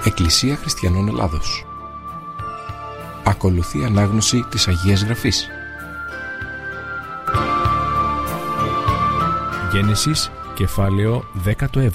Εκκλησία Χριστιανών Ελλάδος. Ακολουθεί ανάγνωση της Αγίας Γραφής. Γένεσης, κεφάλαιο 17.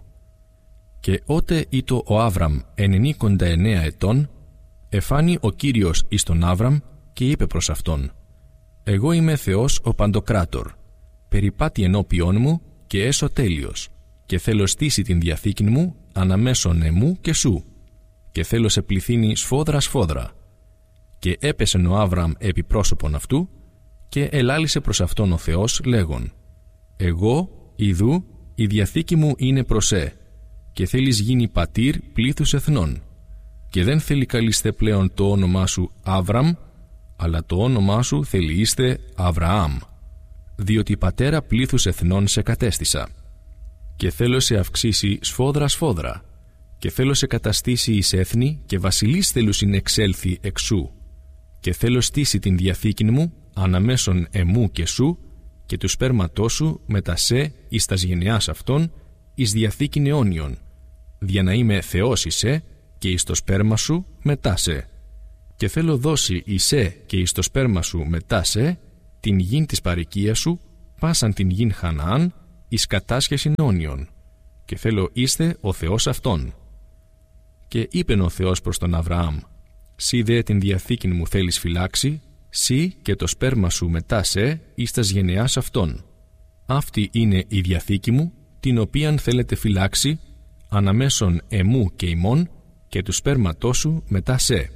Και ότε ήτο ο Άβραμ 99 ετών, εφάνει ο Κύριος εις τον Άβραμ και είπε προς αυτόν: Εγώ είμαι Θεός ο Παντοκράτορ, περιπάτη ενώπιόν μου και έσω τέλειος, και θέλω στήσει την διαθήκην μου αναμέσων εμού και σου, και θέλω σε πληθύνει σφόδρα σφόδρα. Και έπεσεν ο Άβραμ επί πρόσωπον αυτού, και ελάλησε προς αυτόν ο Θεός λέγον: Εγώ, ιδού, η διαθήκη μου είναι προς και θέλεις γίνει πατήρ πλήθους εθνών, και δεν θέλει καλείστε πλέον το όνομά σου Άβραμ, αλλά το όνομά σου θέλει είστε Αβραάμ, διότι πατέρα πλήθους εθνών σε κατέστησα. Και θέλω σε αυξήσει σφόδρα σφόδρα, και θέλω σε καταστήσει εις έθνη, και βασιλείς θέλουσιν εξέλθει εξού, και θέλω στήσει την διαθήκην μου αναμέσων εμού και σου, και του σπέρματός σου μετά σε εις τας γενεάς αυτών εις διαθήκην αιώνιον, για να είμαι Θεός εις και εις το σπέρμα σου μετά σε. Και θέλω δώσει εις και εις το σπέρμα σου μετά σε την γην της παροικίας σου, πάσαν την γην Χαναάν εις κατάσχεσιν αιώνιον, και θέλω είστε ο Θεός αυτόν. Και είπεν ο Θεός προς τον Αβραάμ: Σύ δε την διαθήκην μου θέλεις φυλάξει, σύ και το σπέρμα σου μετά σε εις τας γενεάς αυτών. Αυτή είναι η διαθήκη μου, την οποίαν θέλετε φυλάξει αναμέσων εμού και ημών, και του σπέρματός σου μετά σε.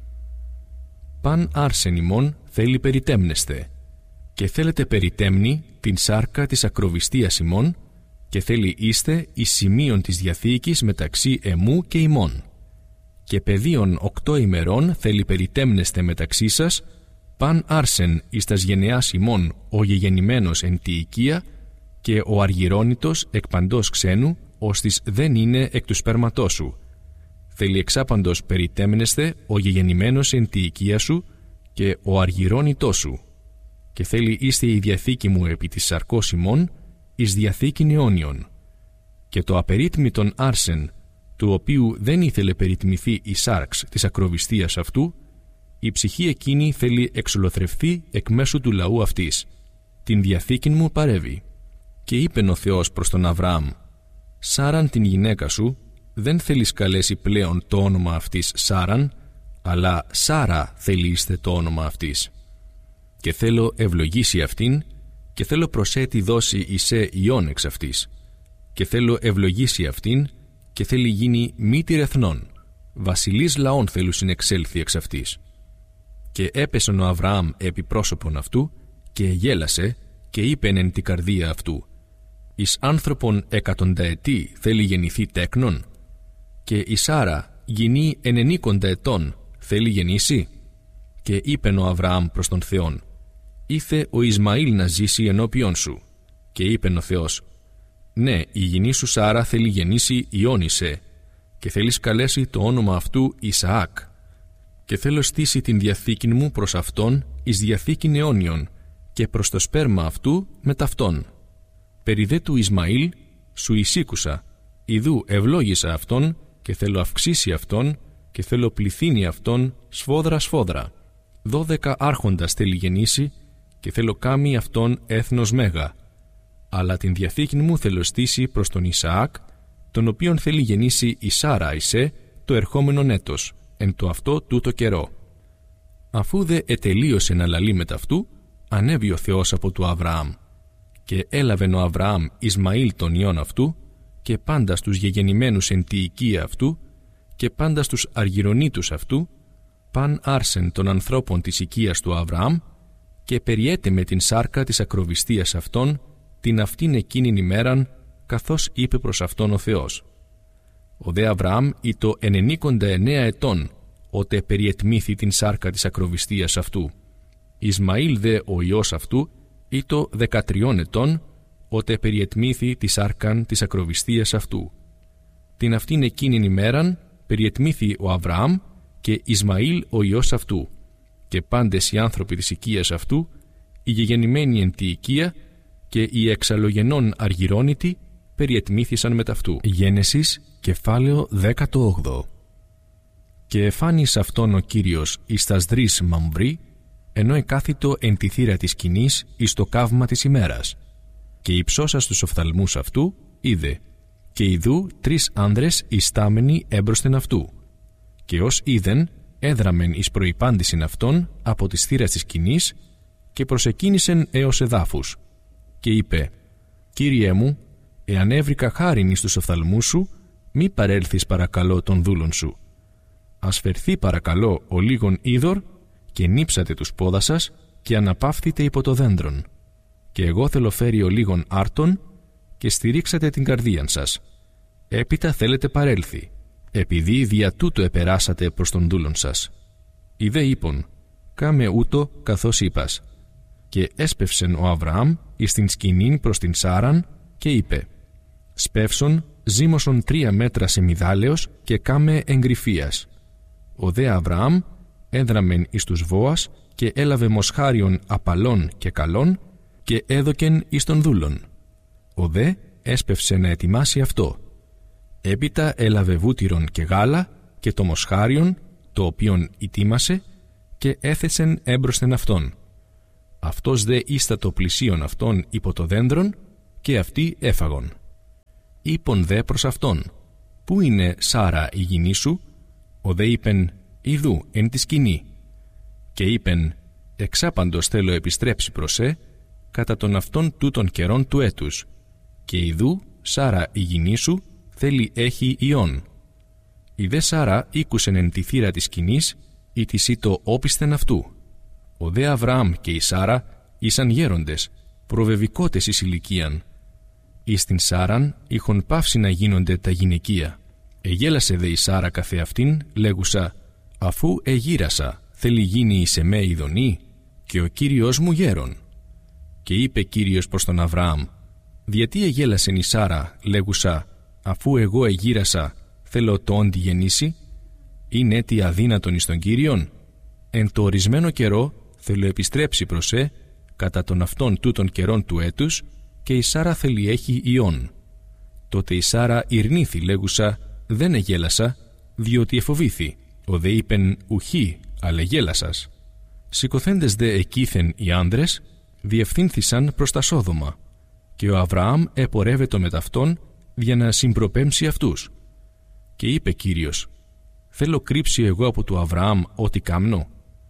Παν άρσεν ημών θέλει περιτέμνεστε, και θέλετε περιτέμνη την σάρκα της ακροβιστίας ημών, και θέλει είστε εις σημείων της διαθήκης μεταξύ εμού και ημών. Και πεδίων 8 ημερών θέλει περιτέμνεστε μεταξύ σας, παν άρσεν εις τας γενεάς ημών ο γεγεννημένος εν τη οικία, και ο αργυρώνητος εκ παντός ξένου, ώστις δεν είναι εκ του σπέρματός σου. Θέλει εξάπαντος περιτέμνεστε ο γεγεννημένος εν τη οικία σου, και ο αργυρώνητός σου. Και θέλει είστε η διαθήκη μου επί της σαρκός ημών, εις διαθήκην αιώνιον. Και το απερίτμητον άρσεν, του οποίου δεν ήθελε περιτμηθεί η σάρξ της ακροβιστίας αυτού, η ψυχή εκείνη θέλει εξολοθρευθεί εκ μέσου του λαού αυτής. Την διαθήκην μου παρεύει. Και είπεν ο Θεός προς τον Αβραάμ: Σάραν την γυναίκα σου δεν θέλεις καλέσει πλέον το όνομα αυτής Σάραν, αλλά Σάρα θέλει είστε το όνομα αυτής. Και θέλω ευλογήσει αυτήν, και θέλω προσέτη δώσει εισέ ιών εξ αυτής. Και θέλω ευλογήσει αυτήν, και θέλει γίνει μήτηρ εθνών, βασιλείς λαών θέλουσιν εξέλθει εξ αυτής. Και έπεσεν ο Αβραάμ επί πρόσωπον αυτού, και γέλασε, και είπεν εν τη καρδία αυτού: Εις άνθρωπον εκατονταετή θέλει γεννηθεί τέκνον, και η Σάρα γινή 90 ετών θέλει γεννήσει. Και είπεν ο Αβραάμ προς τον Θεόν: Ήθε ο Ισμαήλ να ζήσει ενώπιον σου. Και είπεν ο Θεός: Ναι, η γυνή σου Σάρα θέλει γεννήσει Ιόνισε, και θέλεις καλέσει το όνομα αυτού Ισαάκ. Και θέλω στήσει την διαθήκην μου προς αυτόν εις διαθήκην αιώνιον, και προς το σπέρμα αυτού με ταυτόν. Περί δε του Ισμαήλ σου εισήκουσα, ιδού ευλόγησα αυτόν, και θέλω αυξήσει αυτόν, και θέλω πληθύνει αυτόν σφόδρα σφόδρα. 12 άρχοντας θέλει γεννήσει, και θέλω κάμει αυτόν έθνος μέγα. Αλλά την διαθήκην μου θέλω στήσει προς τον Ισαάκ, τον οποίον θέλει γεννήσει η Σάρα εισέ το ερχόμενον έτος, εν το αυτό τούτο καιρό. Αφού δε ετελείωσε να λαλεί με ταυτού, ανέβη ο Θεός από του Αβραάμ. Και έλαβεν ο Αβραάμ Ισμαήλ τον ιόν αυτού, και πάντα στους γεγεννημένους εν τη οικία αυτού, και πάντα στους αργυρονίτους αυτού, παν άρσεν των ανθρώπων της οικίας του Αβραάμ, και περιέτε με την σάρκα της ακροβιστίας αυτών, την αυτήν εκείνην ημέραν, καθώς είπε προς αυτόν ο Θεός. Ο δε Αβραάμ ήτο 99 ετών, ότε περιετμήθη την σάρκα της ακροβιστίας αυτού. Ισμαήλ δε ο ιός αυτού ήτο 13 ετών, ότε περιετμήθη τη σάρκαν της ακροβιστίας αυτού. Την αυτήν εκείνην ημέραν περιετμήθη ο Αβραάμ και Ισμαήλ ο ιός αυτού, και πάντες οι άνθρωποι της οικίας αυτού, οι γεγεννημένοι εν τη οικία και οι εξαλλογενών αργυρώνητοι περιετμήθησαν με ταυτού. Γένεσης, κεφάλαιο 18. Και εφάνει αυτόν ο Κύριος εις τας δρύς μαμβρή, ενώ εκάθητο εν τη θύρα της σκηνής εις το καύμα της ημέρας. Και υψώσας τους οφθαλμούς αυτού, είδε, και ιδού 3 άνδρες ιστάμενοι έμπροσθεν αυτού. Και ως είδεν, έδραμεν εις προϋπάντησιν αυτόν από της θύρας της σκηνής και προσεκίνησεν έως εδάφους. Και είπε, «Κύριέ μου, εάν έβρικα χάριν εις τους οφθαλμούς σου, μη παρέλθεις παρακαλώ των δούλων σου. Ας φερθεί παρακαλώ ο λίγον είδωρ και νύψατε τους πόδας σας και αναπαύθητε υπό το δέντρον. Και εγώ θέλω φέρει ο λίγον άρτον και στηρίξατε την καρδίαν σας. Έπειτα θέλετε παρέλθει, επειδή δια τούτο επεράσατε προς τον δούλον σας. Ιδέ είπον, κάμε ούτω καθώς είπας. Και έσπευσεν ο Αβραάμ εις την σκηνήν προς την Σάραν και είπε, σπεύσον ζύμωσον 3 μέτρα σε μυδάλεως και κάμε εγκρυφίας. Ο δε Αβραάμ έδραμεν εις τους βόας και έλαβε μοσχάριον απαλών και καλών και έδωκεν εις τον δούλον. Ο δε έσπευσε να ετοιμάσει αυτό. Έπειτα έλαβε βούτυρον και γάλα και το μοσχάριον, το οποίον ετοίμασε, και έθεσεν έμπροσθεν αυτόν. Αυτός δε ίστατο πλησίον αυτόν υπό το δέντρον και αυτοί έφαγον. Είπον δε προς αυτόν, «Πού είναι Σάρα η γυνή σου?» Ο δε είπεν, «Ιδού εν τη σκηνή». Και είπεν, «Εξάπαντος θέλω επιστρέψει προς κατά τον αυτόν τούτων καιρών του έτους. Και ιδού Σάρα η γυνή σου θέλει έχει ιών». Η δε Σάρα ήκουσεν εν τη θύρα της σκηνής, ή της ήτο όπισθεν αυτού. Ο δε Αβραάμ και η Σάρα ήσαν γέροντες, προβεβικότες εις ηλικίαν. Εις την Σάραν είχον πάυσει να γίνονται τα γυναικεία. Εγέλασε δε η Σάρα καθεαυτήν, λέγουσα, «Αφού εγύρασα, θέλει γίνει εις εμέ ειδονή, και ο Κύριος μου γέρον». Και είπε Κύριος προς τον Αβραάμ, «Διατί εγέλασεν η Σάρα, λέγουσα, αφού εγώ εγύρασα, θέλω το όντι γεννήσει? Είναι έτι αδύνατον εις τον Κύριον? Εν το ορισμένο καιρό θέλω επιστρέψει προς κατά τον αυτόν τούτων καιρών του έτους, και η Σάρα θέλει έχει ιών». Τότε η Σάρα ειρνήθη, λέγουσα, «Δεν εγέλασα, διότι εφοβήθη». Ο δε είπεν, «Ουχή, αλλά γέλασας». Σηκωθέντες δε εκείθεν οι άνδρες, διευθύνθησαν προς τα Σόδομα, και ο Αβραάμ επορεύετο με ταυτόν για να συμπροπέμψει αυτούς. Και είπε Κύριος, «Θέλω κρύψει εγώ από του Αβραάμ ό,τι κάμνω?»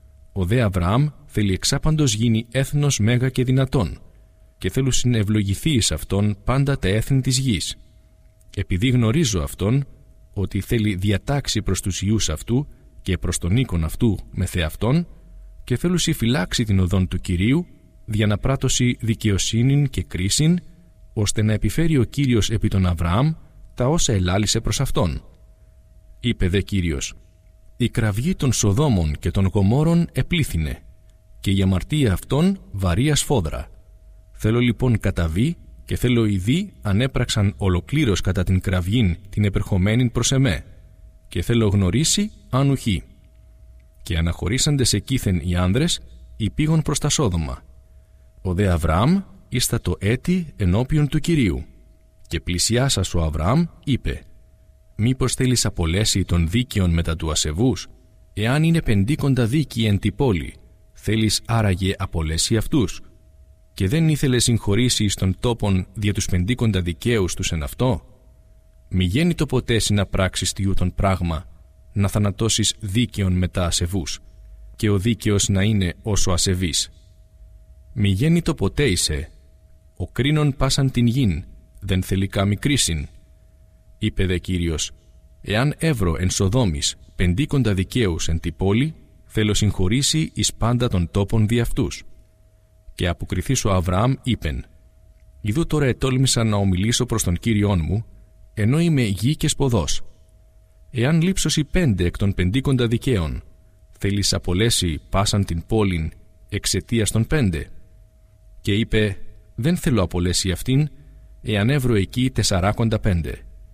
Ο δε Αβραάμ θέλει εξάπαντος γίνει έθνος μέγα και δυνατόν, και θέλω συνευλογηθεί εις αυτόν πάντα τα έθνη της γης. Επειδή γνωρίζω αυτόν, ότι θέλει διατάξει προς τους ιούς αυτού και προς τον οίκον αυτού με θεαυτόν, και θέλω φυλάξει την οδόν του Κυρίου, για να πράττωση δικαιοσύνην και κρίσιν, ώστε να επιφέρει ο Κύριος επί τον Αβραάμ τα όσα ελάλησε προς αυτόν. Είπε δε Κύριος, «Η κραυγή των Σοδόμων και των Γομόρων επλήθυνε, και η αμαρτία αυτών βαρία σφόδρα. Θέλω λοιπόν καταβεί, και θέλω ηδή ανέπραξαν ολοκλήρως κατά την κραυγήν την επερχομένην προς εμέ, και θέλω γνωρίσει αν ουχή». Και αναχωρήσαντες εκείθεν οι άνδρες, υπήγον προς τα Σόδομα. Ο δε Αβραάμ ήστα το έτη ενώπιον του Κυρίου. Και πλησιάσας ο Αβραάμ είπε, «Μήπως θέλεις απολέσει των δίκαιων μετά του ασεβούς? Εάν είναι 50 δίκοι εν τη πόλη, θέλεις άραγε απολέσει αυτούς? Και δεν ήθελε συγχωρήσει εις των τόπων δια τους 50 δικαίους τους εν αυτό? Μη γέννητο ποτέ να πράξεις τιούτον πράγμα, να θανατώσεις δίκαιον μετά ασεβούς, και ο δίκαιος να είναι όσο ασεβής. Μη γέννητο ποτέ είσαι, ο κρίνον πάσαν την γην, δεν θέλει κάμη κρίσιν». Είπε δε Κύριος, «Εάν έβρω εν Σοδόμης 50 δικαίους εν τη πόλη, θέλω συγχωρήσει εις πάντα των τόπων δι' αυτούς». Και αποκριθείς ο Αβραάμ είπεν, «Ιδού τώρα ετόλμησα να ομιλήσω προς τον Κύριόν μου, ενώ είμαι γη και σποδός. Εάν λείψωσι 5 εκ των 50 δικαίων, θέλεις απολέσει πάσαν την πόλην εξαιτίας των 5. Και είπε, «Δεν θέλω απολέσει αυτήν, εάν έβρω εκεί 45.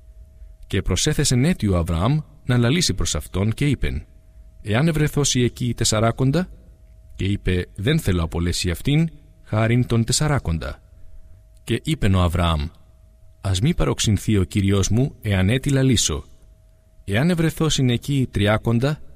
Και προσέθεσεν έτι ο Αβραάμ να λαλήσει προς αυτόν και είπεν, «Εάν ευρεθώσει εκεί 40, και είπε, «Δεν θέλω απολέσει αυτήν, χάριν των 40. Και είπεν ο Αβραάμ, «Ας μη παροξυνθεί ο Κύριος μου, εάν έτι λαλήσω. Εάν ευρεθώσιν εκεί 30,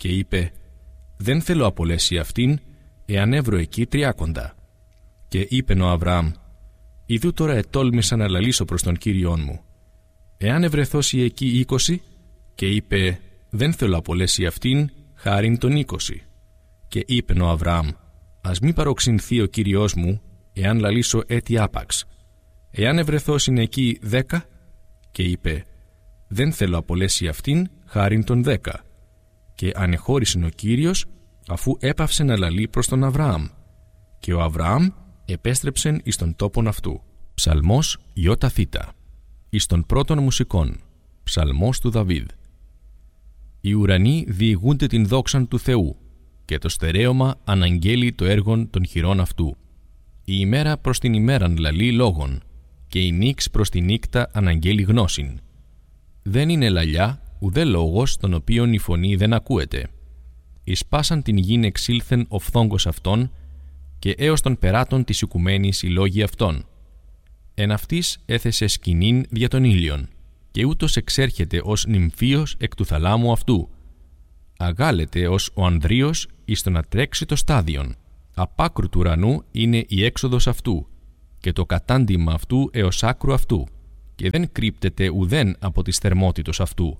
και είπε «Δεν θέλω απολέσει αυτήν, εάν έβρω εκεί 300». Και είπεν ο Αβραάμ «Ιδού τώρα ετόλμησα να λαλήσω προς τον Κύριόν μου. Εάν ευρεθώσει εκεί 20», και είπε «Δεν θέλω απολέσει αυτήν, χάριν των 20». Και είπεν ο Αβραάμ «Ας μη παροξυνθεί ο Κύριός μου, εάν λαλήσω έτη άπαξ. Εάν ευρεθώσιν εκεί 10», και είπε «Δεν θέλω απολέσει αυτήν, χάριν των 10». Και ανεχώρησεν ο Κύριος, αφού έπαυσε να λαλεί προς τον Αβραάμ. Και ο Αβραάμ επέστρεψεν εις τον τόπον αυτού. Ψαλμός Ιώτα εις των πρώτων μουσικών. Ψαλμός του Δαβίδ. Οι ουρανοί διηγούνται την δόξαν του Θεού, και το στερέωμα αναγγέλει το έργον των χειρών αυτού. Η ημέρα προς την ημέραν λαλεί λόγον, και η νύξ προς τη νύκτα αναγγέλει γνώσιν. Δεν είναι λαλιά, ουδέ λόγος, τον οποίον η φωνή δεν ακούεται. Εις πάσαν την γην εξήλθεν ο φθόγκος αυτών, και έως των περάτων της οικουμένης οι λόγοι αυτών. Εν αυτής έθεσε σκηνήν δια των ήλιων, και ούτως εξέρχεται ως νυμφίος εκ του θαλάμου αυτού. Αγάλεται ως ο ανδρείος εις το να τρέξει το στάδιον. Απ' του ουρανού είναι η έξοδος αυτού, και το κατάντημα αυτού έως άκρου αυτού, και δεν κρύπτεται ουδέν από της θερμότητος αυτού.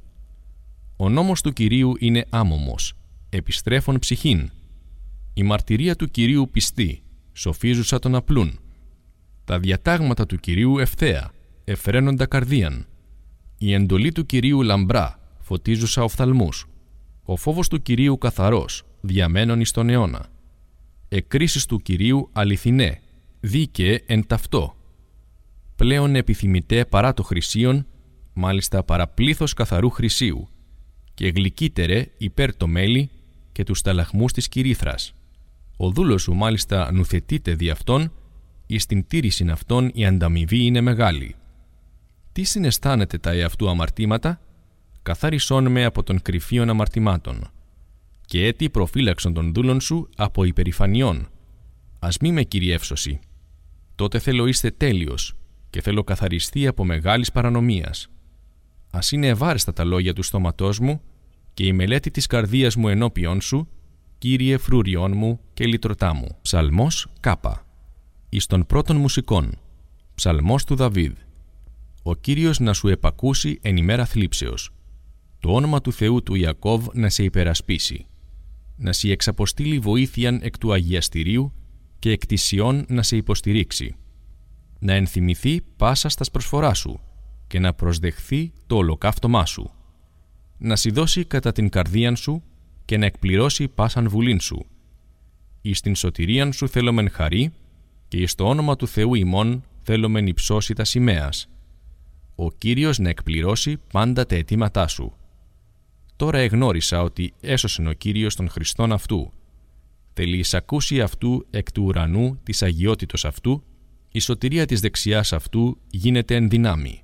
Ο νόμος του Κυρίου είναι άμωμος, επιστρέφων ψυχήν. Η μαρτυρία του Κυρίου πιστή, σοφίζουσα των απλούν. Τα διατάγματα του Κυρίου ευθέα, εφραίνοντα καρδίαν. Η εντολή του Κυρίου λαμπρά, φωτίζουσα οφθαλμούς. Ο φόβος του Κυρίου καθαρός, διαμένων εις τον αιώνα. Εκκρίσεις του Κυρίου αληθινέ, δίκαιε εν ταυτό. Πλέον επιθυμητέ παρά το χρυσίον, μάλιστα παραπλήθος καθαρού χρυσίου, και γλυκύτερε υπέρ το μέλι και τους ταλαχμούς της κυρίθρας. Ο δούλος σου μάλιστα νουθετείται δι' αυτόν, εις την τήρησιν αυτών η ανταμοιβή είναι μεγάλη. Τι συναισθάνεται τα εαυτού αμαρτήματα? Καθάρισόν με από των κρυφίων αμαρτημάτων. Και έτι προφύλαξον των δούλων σου από υπερηφανιών. Ας μη με κυριεύσωση. Τότε θέλω είστε τέλειος, και θέλω καθαριστεί από μεγάλης παρανομίας. Ας είναι ευάρεστα τα λόγια του στόματός μου, και η μελέτη της καρδίας μου ενώπιον σου, Κύριε φρούριόν μου και λυτρωτά μου. Ψαλμός Κάπα. Εις των πρώτων μουσικών. Ψαλμός του Δαβίδ. Ο Κύριος να σου επακούσει εν ημέρα θλίψεως. Το όνομα του Θεού του Ιακώβ να σε υπερασπίσει. Να σε εξαποστείλει βοήθειαν εκ του αγιαστηρίου και εκ της Σιών να σε υποστηρίξει. Να ενθυμηθεί πάσα στας προσφορά σου και να προσδεχθεί το ολοκαύτωμά σου. Να σοι δώσει κατά την καρδίαν σου και να εκπληρώσει πάσαν βουλήν σου. Εις την σωτηρίαν σου θέλομεν χαρί και εις το όνομα του Θεού ημών θέλομεν υψώσει τα σημαίας. Ο Κύριος να εκπληρώσει πάντα τα αιτήματά σου. Τώρα εγνώρισα ότι έσωσεν ο Κύριος των Χριστών αυτού. Θέλει εισακούσει αυτού εκ του ουρανού της αγιότητος αυτού, η σωτηρία της δεξιάς αυτού γίνεται εν δυνάμει.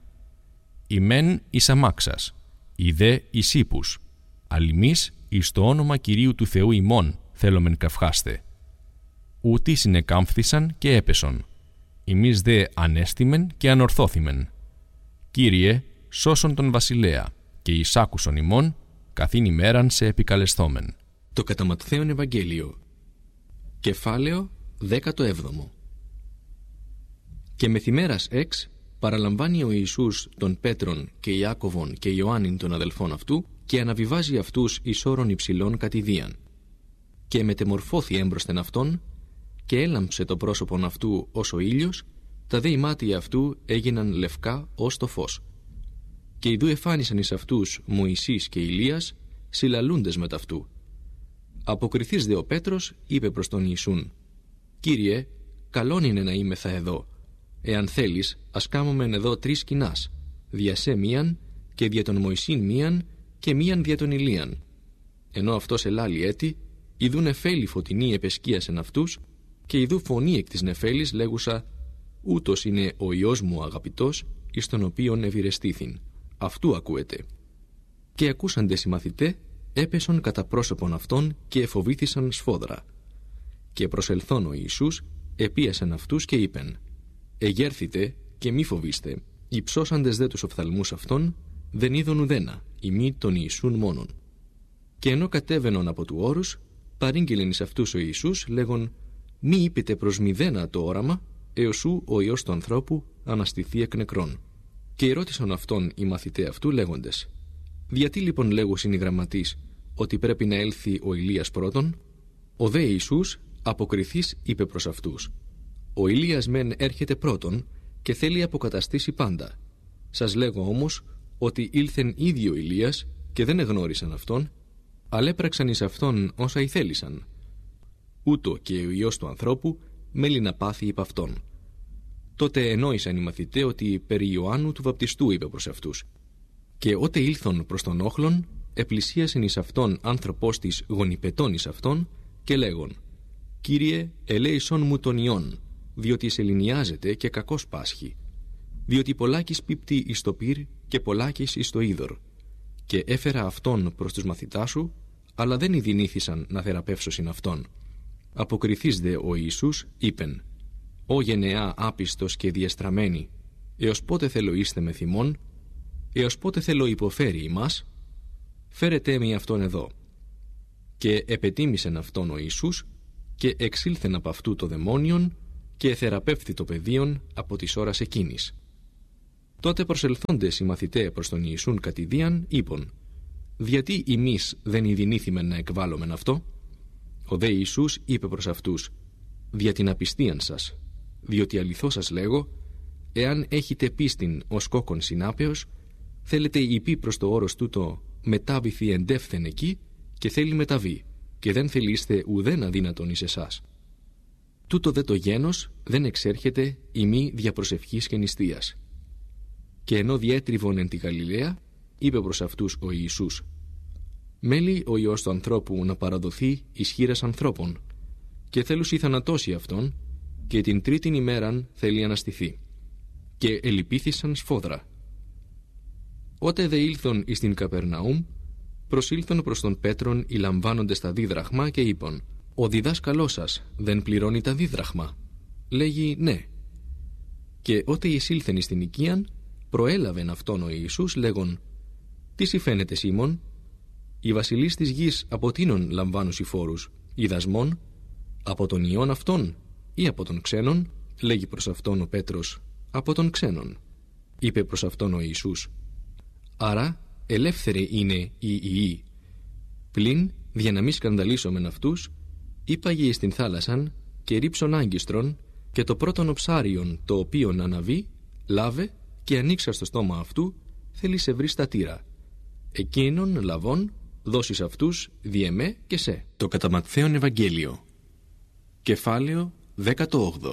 Η μεν εις αμάξας, η δε εις ύπους, αλλημείς εις το όνομα Κυρίου του Θεού ημών θέλομεν καυχάστε. Ούτι συνεκάμφθησαν και έπεσον, ημείς δε ανέστημεν και ανορθώθημεν. Κύριε, σώσον τον βασιλέα και εισάκουσον ημών, καθήν ημέραν σε επικαλεσθόμεν. Το κατά Ματθαίον Ευαγγέλιο. Κεφάλαιο 17. Και μεθημέρας παραλαμβάνει ο Ιησούς των Πέτρων και Ιάκωβον και Ιωάννην των αδελφών αυτού και αναβιβάζει αυτούς εις όρων υψηλών κατηδίαν. Και μετεμορφώθη έμπροσθεν αυτόν και έλαμψε το πρόσωπον αυτού ως ο ήλιος, τα δε ημάτια αυτού έγιναν λευκά ως το φως. Και ιδού εφάνισαν εις αυτούς Μωυσής και Ηλίας, συλλαλούντες μετ' αυτού. Αποκριθείς δε ο Πέτρος είπε προς τον Ιησούν: «Κύριε, καλόν είναι να είμεθα εδώ. Εάν θέλεις, ας κάμωμεν εδώ 3 σκηνάς, δια σε μίαν και δια τον Μωυσήν μίαν και μίαν δια τον Ηλίαν». Ενώ αυτός ελάλη έτη, ιδού νεφέλη φωτεινή επεσκίασεν αυτούς, και ιδού φωνή εκ της νεφέλης λέγουσα: «Ούτως είναι ο Υιός μου αγαπητός, εις τον οποίον ευηρεστήθην. Αυτού ακούετε». Και ακούσαντες οι μαθητέ, έπεσον κατά πρόσωπον αυτών και εφοβήθησαν σφόδρα. Και προσελθών ο Ιησούς, επίασεν αυτούς και είπεν: «Εγέρθητε και μη φοβήστε». Υψώσαντες δε τους οφθαλμούς αυτών, δεν είδον ουδένα, ημί τον Ιησούν μόνον. Και ενώ κατέβαινον από του όρους, παρήγγειλεν εις αυτούς ο Ιησούς, λέγον: «Μη είπετε προς μηδένα το όραμα, έως ου ο Υιός του ανθρώπου αναστηθεί εκ νεκρών». Και ερώτησαν αυτόν οι μαθηταί αυτού λέγοντες: «Γιατί λοιπόν λέγουσιν οι γραμματείς ότι πρέπει να έλθει ο Ηλίας πρώτον?» Ο δε Ιησούς αποκριθείς είπε προς αυτούς: «Ο Ηλίας μεν έρχεται πρώτον και θέλει αποκαταστήσει πάντα. Σας λέγω όμως ότι ήλθεν ίδιο Ηλίας και δεν εγνώρισαν αυτόν, αλλά έπραξαν εις αυτόν όσα ηθέλησαν. Ούτω και ο Υιός του ανθρώπου μέλει να πάθει υπ' αυτόν». Τότε ενόησαν οι μαθηταί ότι περί Ιωάννου του βαπτιστού είπε προς αυτούς. Και ότε ήλθον προς τον όχλον, επλησίασεν εις αυτόν άνθρωπος της γονιπετών εις αυτόν και λέγον: «Κύριε, ελέησόν μου τον ιόν, διότι σεληνιάζεται και κακός πάσχει. Διότι πολλάκις πίπτει εις το πυρ και πολλάκις εις το είδωρ. Και έφερα αυτόν προς τους μαθητάς σου, αλλά δεν ειδηνήθησαν να θεραπεύσωσιν αυτόν». Αποκριθείς δε ο Ιησούς είπεν: «Ω γενεά άπιστος και διεστραμμένη, έως πότε θέλω είστε με θυμών, έως πότε θέλω υποφέρει ημάς, φέρετέ μη αυτόν εδώ». Και επετίμησεν αυτόν ο Ιησούς και εξήλθεν από αυτού το δαιμόνιον και εθεραπεύθη το παιδίον από της ώρας εκείνης. Τότε προσελθόντες οι μαθηταί προς τον Ιησούν κατηδίαν είπον: «Διατί ημείς δεν ειδηνήθημεν να εκβάλλομεν αυτό?» Ο δε Ιησούς είπε προς αυτούς: «Δια την απιστίαν σας, διότι αληθώς σας λέγω, εάν έχετε πίστην ως κόκκον συνάπεως, θέλετε υπή προς το όρος τούτο μετάβηθη εντεύθεν εκεί και θέλει μεταβεί, και δεν θελείστε ουδέν αδύνατον εις εσάς. Τούτο δε το γένος δεν εξέρχεται ημί δια προσευχής και νηστείας». Και ενώ διέτριβον εν τη Γαλιλαία, είπε προς αυτούς ο Ιησούς: «Μέλει ο Υιός του ανθρώπου να παραδοθεί εις χεῖρας ανθρώπων, και θέλουσι θανατώσει αυτόν, και την τρίτην ημέραν θέλει αναστηθεί». Και ελυπήθησαν σφόδρα. Ότε δε ήλθον εις την Καπερναούμ, προσήλθον προς τον Πέτρον οι λαμβάνοντες τα δίδραχμα και είπαν: «Ο διδάσκαλός σας δεν πληρώνει τα δίδραχμα?» Λέγει: «Ναι». Και ότε εισήλθεν εις την οικίαν, προέλαβεν αυτόν ο Ιησούς λέγον: «Τι συμφαίνεται, Σίμων? Οι βασιλείς της γης από τίνον λαμβάνουσι φόρους, οι δασμών, από τον ιόν αυτόν ή από τον ξένον?» Λέγει προς αυτόν ο Πέτρος: «Από τον ξένον». Είπε προς αυτόν ο Ιησούς: «Άρα ελεύθεροι είναι οι ιοί. Πλην, για να μη σκανδαλίσομεν αυτούς, είπαγε εις την θάλασσαν και ρίψον άγκιστρον, και το πρώτον οψάριον το οποίον αναβεί, λάβε και ανοίξα στο στόμα αυτού, θέλει σε βρει στα τύρα. Εκείνον λαβών δώσεις αυτούς διεμέ και σε». Το κατά Ματθαίον Ευαγγέλιο, κεφάλαιο 18.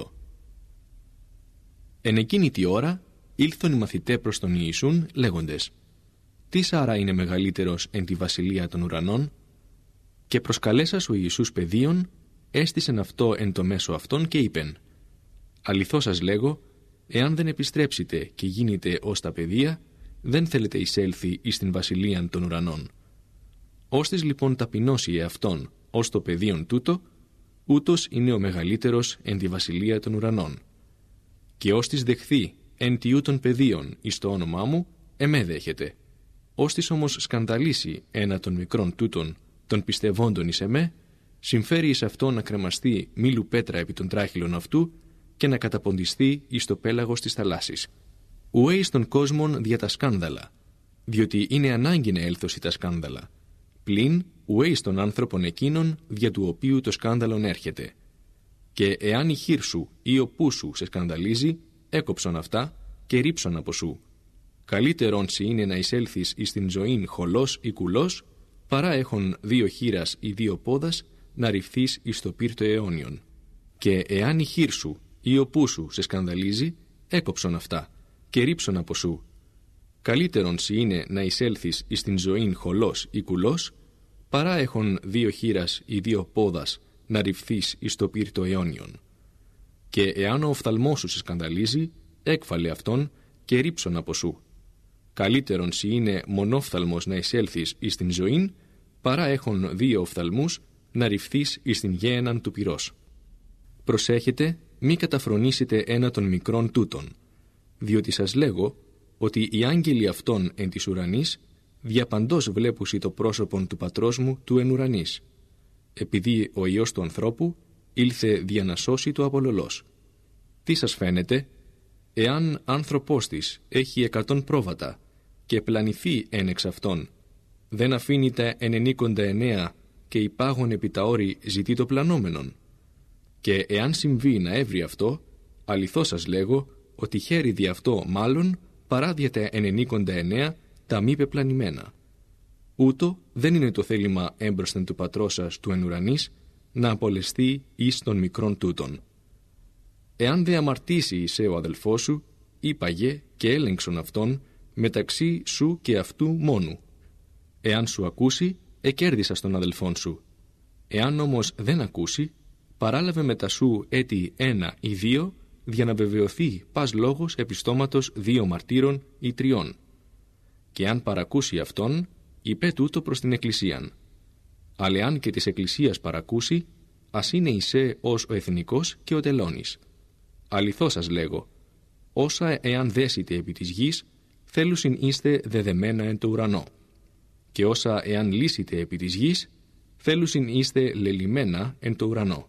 Εν εκείνη τη ώρα ήλθον οι μαθηταί προς τον Ιησούν λέγοντες: «Τι άρα είναι μεγαλύτερος εν τη βασιλεία των ουρανών?» Και προσκαλέσας ο Ιησούς παιδίον, έστησεν αυτό εν το μέσο αυτών και είπεν: «Αληθώς σας λέγω, εάν δεν επιστρέψετε και γίνετε ως τα παιδεία, δεν θέλετε εισέλθει εις την βασιλείαν των ουρανών. Όστις λοιπόν ταπεινώσει εαυτόν ως το παιδίον τούτο, ούτως είναι ο μεγαλύτερος εν τη βασιλεία των ουρανών. Και όστις δεχθεί εν τιού των παιδίων εις το όνομά μου, εμέ δέχεται. Όστις όμως σκανδαλίσει ένα των μικρών τούτων, των πιστευόντων εις εμέ, συμφέρει εις αυτό να κρεμαστεί μήλου πέτρα επί των τράχυλων αυτού και να καταποντιστεί εις το πέλαγος της θαλάσσης. Ουέ εις των κόσμων δια τα σκάνδαλα, διότι είναι ανάγκη να έλθωση τα σκάνδαλα. Πλην ουέ εις των άνθρωπων εκείνων δια του οποίου το σκάνδαλον έρχεται. Και εάν η χείρ σου ή ο πού σου σε σκανδαλίζει, έκοψον αυτά και ρίψον από σου. Καλύτερον σοι είναι να εισέλθεις εις την ζωήν χολός ή κουλός, παρά έχων δύο χείρας ή δύο πόδας να ρυφθείς εις το πύρ το αιώνιον. Και εάν η χείρ σου ή ο πού σου σε σκανδαλίζει, έκοψον αυτά και ρίψον από σου. Καλύτερον σοι είναι να εισέλθεις εις την ζωήν χολός ή κουλός, παρά έχων δύο χείρας ή δύο πόδας να ρυφθείς εις το πύρ το αιώνιον. Και εάν ο οφθαλμός σου σε σκανδαλίζει, έκφαλε αυτόν και ρίψον από σου. Καλύτερον σοι είναι μονόφθαλμος να εισέλθεις εις την ζωήν, παρά έχων δύο οφθαλμούς να ρυφθείς εις την γέαιναν του πυρός. Προσέχετε, μη καταφρονήσετε ένα των μικρών τούτων, διότι σας λέγω ότι οι άγγελοι αυτών εν της ουρανής διαπαντός βλέπουσι το πρόσωπον του πατρός μου του εν ουρανής, επειδή ο Υιός του ανθρώπου ήλθε δια να σώσει το απολωλός. Τι σας φαίνεται? Εάν άνθρωπος της έχει 100 πρόβατα και πλανηθεί εν εξ αυτών, δεν αφήνει τα 99 και υπάγων επί τα όρη ζητεί το πλανόμενον? Και εάν συμβεί να έβρει αυτό, αληθώς σας λέγω ότι χαίρει δι' αυτό μάλλον παρά δια τα 99 τα μη πεπλανημένα. Ούτω δεν είναι το θέλημα έμπροσθεν του πατρός σας του εν ουρανής να απολεστεί εις των μικρών τούτων. Εάν δε αμαρτήσει εισέ ο αδελφός σου, είπαγε και έλεγξον αυτόν μεταξύ σου και αυτού μόνου. Εάν σου ακούσει, εκέρδισα στον αδελφόν σου. Εάν όμως δεν ακούσει, παράλαβε μετά σου έτη 1 ή 2, για να βεβαιωθεί πας λόγος επιστόματος 2 μαρτύρων ή 3. Και αν παρακούσει αυτόν, είπε τούτο προς την Εκκλησίαν. Αλλά εάν και της Εκκλησίας παρακούσει, ας είναι εισέ ως ο εθνικός και ο τελώνης. Αληθώς σας λέγω, όσα εάν δέσετε επί της γης, θέλουσιν είστε δεδεμένα εν το ουρανό. Και όσα εάν λύσετε επί της γης, θέλουσιν είστε λελιμένα εν το ουρανό.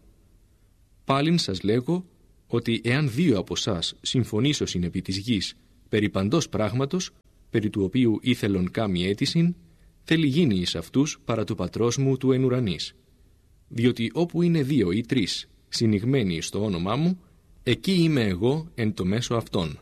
Πάλιν σας λέγω, ότι εάν 2 από σας συμφωνήσωσιν επί της γης περί παντός πράγματος, περί του οποίου ήθελον κάμη αίτησιν, θέλει γίνει εις αυτούς παρά του πατρός μου του εν ουρανής. Διότι όπου είναι 2 ή 3 συνηγμένοι στο όνομά μου, εκεί είμαι εγώ εν το μέσο αυτών.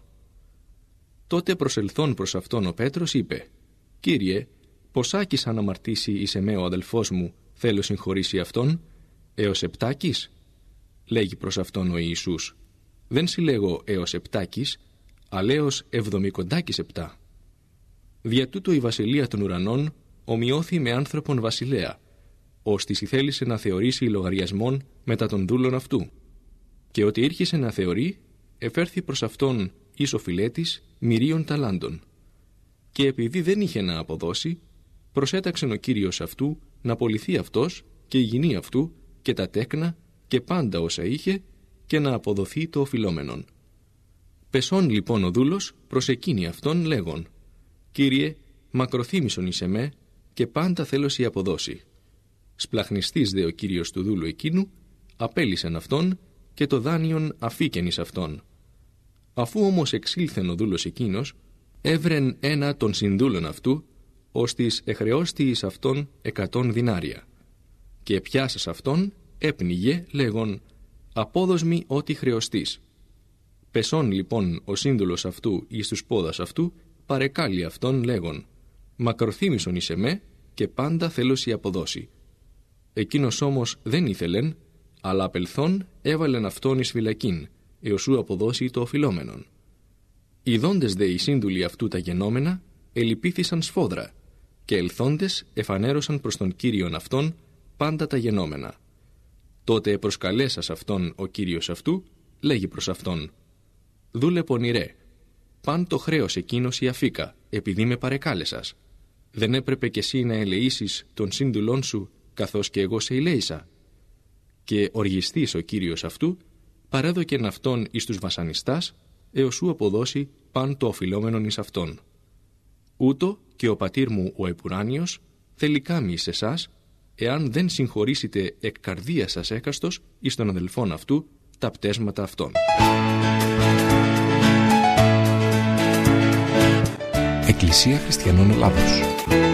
Τότε προσελθών προς αυτόν ο Πέτρος είπε: Κύριε, ποσάκις αν αμαρτήσει εις εμέ ο αδελφός μου, θέλω συγχωρήσει αυτόν, έως 7? Λέγει προς αυτόν ο Ιησούς: Δεν συλλέγω έως 7, αλλά έως 77. Δια τούτο η βασιλεία των ουρανών ομοιώθη με άνθρωπον βασιλέα, ώστις ηθέλησε να θεωρήσει λογαριασμόν μετά των δούλων αυτού. Και ότι ήρχισε να θεωρεί, εφέρθη προς αυτόν εις ο φιλέτης 1.000.000 ταλάντων. Και επειδή δεν είχε να αποδώσει, προσέταξεν ο Κύριος αυτού να απολυθεί αυτός και η γυνή αυτού και τα τέκνα και πάντα όσα είχε, και να αποδοθεί το οφειλόμενον. Πεσών λοιπόν ο δούλος προσεκίνει αυτόν λέγον: Κύριε, μακροθύμησον εις εμέ, και πάντα θέλωση αποδώσει. Σπλαχνιστής δε ο κύριος του δούλου εκείνου, απέλυσεν αυτόν και το δάνειον αφήκεν εις αυτόν. Αφού όμως εξήλθεν ο δούλος εκείνος, έβρεν ένα των συνδούλων αυτού, ώστις εχρεώστη εις αυτόν 100 δινάρια. Και πιάσας αυτόν, έπνιγε λέγον: απόδοσμη ό,τι χρεωστείς. Πεσών λοιπόν ο σύνδουλος αυτού εις τους πόδας αυτού, παρεκάλει αυτόν λέγον: μακροθύμησον εις εμέ, και πάντα θέλωση αποδώσει. Εκείνος όμως δεν ήθελεν, αλλά απελθόν έβαλεν αυτόν εις φυλακήν, έως σου αποδώσει το οφειλόμενον. Ιδώντες δε οι σύνδουλοι αυτού τα γενόμενα, ελυπήθησαν σφόδρα, και ελθόντες εφανέρωσαν προς τον Κύριον αυτόν πάντα τα γενόμενα. Τότε προσκαλέσας αυτόν ο Κύριος αυτού, λέγει προς αυτόν: δούλε πονηρέ, παν το χρέος εκείνος η αφήκα, επειδή με παρεκάλεσας. Δεν έπρεπε κι εσύ να ελεήσεις τον σύνδουλόν σου, καθώς και εγώ σε ελέησα? Και οργιστής ο Κύριος αυτού, παρέδοκεν αυτόν εις τους βασανιστάς, έως σου αποδώσει παν το οφειλόμενον εις αυτόν. Ούτω και ο πατήρ μου ο επουράνιος θέλει κάμει εις εσάς, εάν δεν συγχωρήσετε εκ καρδίας σας έκαστος εις των αδελφών αυτού τα πτέσματα αυτών. Εκκλησία Χριστιανών Ελλάδος.